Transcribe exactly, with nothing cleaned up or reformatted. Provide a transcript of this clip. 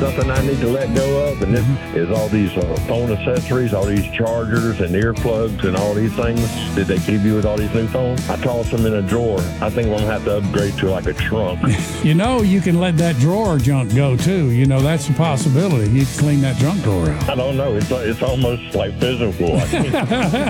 something I need to let go of, and this Mm-hmm. is all these uh, phone accessories, all these chargers and earplugs and all these things. Did they keep you with all these new phones? I tossed them in a drawer. I think I'm going to have to upgrade to like a trunk. You know, you can let that drawer junk go too. You know, that's a possibility. You can clean that junk drawer out. I don't know. It's it's almost like physical.